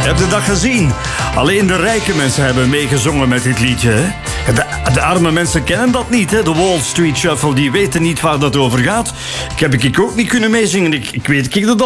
Heb je dat gezien? Alleen de rijke mensen hebben meegezongen met dit liedje. Hè? De arme mensen kennen dat niet. Hè? De Wall Street Shuffle, die weten niet waar dat over gaat. Ik heb ook niet kunnen meezingen. Ik weet dat